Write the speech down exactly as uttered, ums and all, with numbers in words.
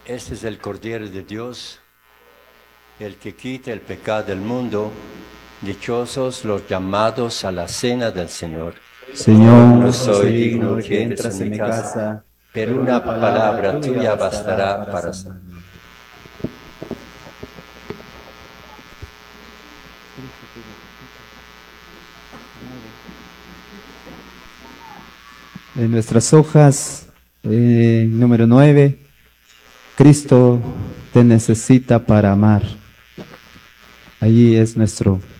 Este es el Cordero de Dios, el que quita el pecado del mundo. Dichosos los llamados a la cena del Señor. Señor, No no soy soy digno digno de de que que entres entres en en mi mi casa, casa, pero pero una una palabra palabra tuya tuya bastará bastará para para sanarme. En nuestras hojas, eh, número nueve, Cristo te necesita para amar. Allí es nuestro